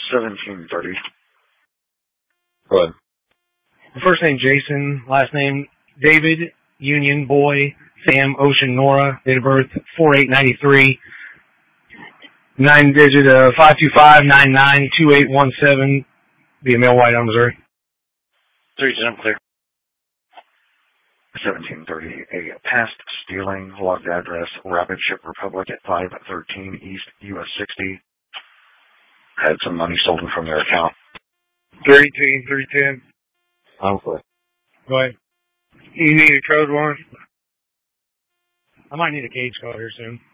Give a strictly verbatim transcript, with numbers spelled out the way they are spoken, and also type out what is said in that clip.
seventeen thirty. Go ahead. First name Jason, last name David, Union, Boy, Sam, Ocean, Nora, date of birth four eight ninety-three, nine digit uh, five two five nine nine two eight one seven, be a male, white, on Missouri. three ten, clear. seventeen thirty, a past stealing, logged address, Rapid Ship Republic at five thirteen East U S sixty. Had some money stolen from their account. thirteen, three ten. I'm clear. Go ahead. You need a code one? I might need a cage call here soon.